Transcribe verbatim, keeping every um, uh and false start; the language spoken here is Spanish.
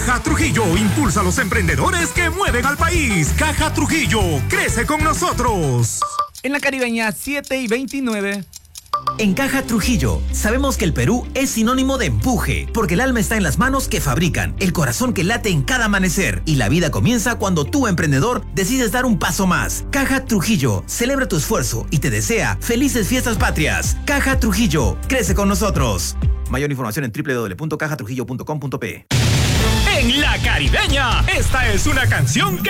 Caja Trujillo impulsa a los emprendedores que mueven al país. Caja Trujillo, crece con nosotros. En la Caribeña, siete y veintinueve. En Caja Trujillo, sabemos que el Perú es sinónimo de empuje, porque el alma está en las manos que fabrican, el corazón que late en cada amanecer, y la vida comienza cuando tú, emprendedor, decides dar un paso más. Caja Trujillo, celebra tu esfuerzo y te desea felices fiestas patrias. Caja Trujillo, crece con nosotros. Mayor información en doble u doble u doble u punto caja trujillo punto com punto pe. En la Caribeña, esta es una canción que